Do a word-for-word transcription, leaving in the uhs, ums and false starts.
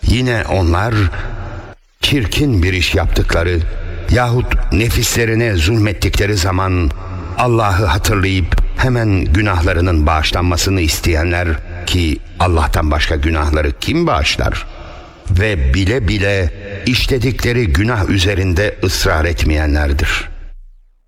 Yine onlar çirkin bir iş yaptıkları yahut nefislerine zulmettikleri zaman Allah'ı hatırlayıp hemen günahlarının bağışlanmasını isteyenler, ki Allah'tan başka günahları kim bağışlar? Ve bile bile işledikleri günah üzerinde ısrar etmeyenlerdir.